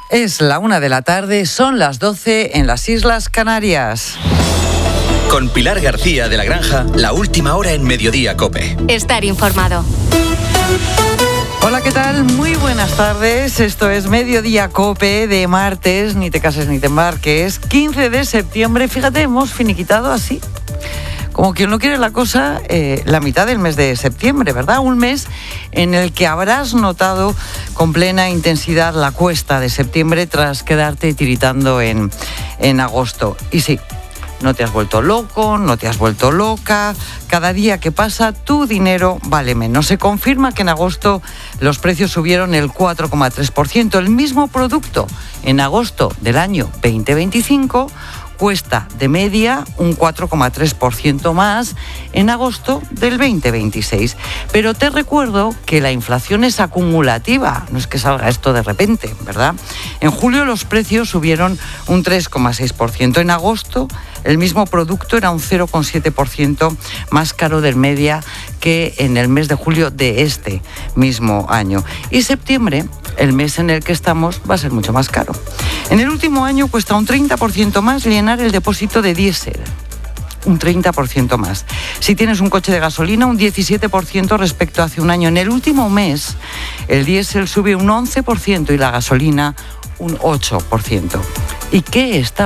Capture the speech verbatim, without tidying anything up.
Es la una de la tarde, son las doce en las Islas Canarias. Con Pilar García de la Granja, la última hora en Mediodía COPE. Estar informado. Hola, ¿qué tal? Muy buenas tardes. Esto es Mediodía COPE de martes, ni te cases ni te embarques, quince de septiembre. Fíjate, hemos finiquitado así, como quien no quiere la cosa, eh, la mitad del mes de septiembre, ¿verdad? Un mes en el que habrás notado con plena intensidad la cuesta de septiembre tras quedarte tiritando en, en agosto. Y sí, no te has vuelto loco, no te has vuelto loca. Cada día que pasa, tu dinero vale menos. Se confirma que en agosto los precios subieron el cuatro coma tres por ciento. El mismo producto en agosto del año veinte veinticinco cuesta de media un cuatro coma tres por ciento más en agosto del veinte veintiséis. Pero te recuerdo que la inflación es acumulativa, no es que salga esto de repente, ¿verdad? En julio los precios subieron un tres coma seis por ciento. En agosto el mismo producto era un cero coma siete por ciento más caro de media que en el mes de julio de este mismo año. Y septiembre, el mes en el que estamos, va a ser mucho más caro. En el último año cuesta un treinta por ciento más llenar el depósito de diésel. Un treinta por ciento más. Si tienes un coche de gasolina, un diecisiete por ciento respecto a hace un año. En el último mes, el diésel sube un once por ciento y la gasolina un ocho por ciento. ¿Y qué está